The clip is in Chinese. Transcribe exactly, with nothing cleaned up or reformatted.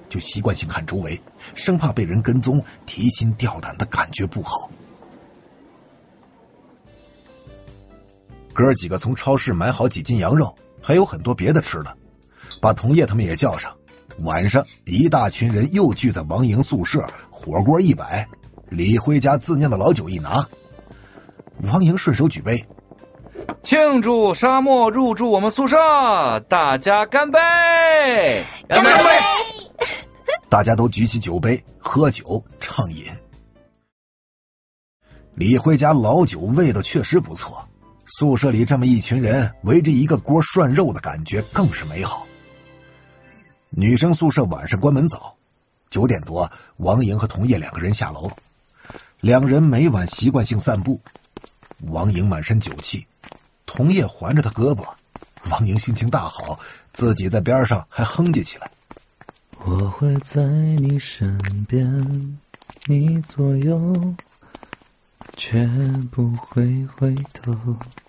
就习惯性看周围，生怕被人跟踪，提心吊胆的感觉不好。哥几个从超市买好几斤羊肉，还有很多别的吃的，把童叶他们也叫上。晚上一大群人又聚在王莹宿舍，火锅一摆，李辉家自酿的老酒一拿。王莹顺手举杯， 庆祝沙漠入住我们宿舍，大家干杯！ 干杯！ 大家都举起酒杯，喝酒畅饮。李辉家老酒味道确实不错，宿舍里这么一群人围着一个锅涮肉的感觉更是美好。女生宿舍晚上关门早，九点多，王莹和童叶两个人下楼，两人每晚习惯性散步。王莹满身酒气，童叶环着她胳膊，王莹心情大好，自己在边上还哼唧起来。 我会在你身边，你左右，绝不会回头。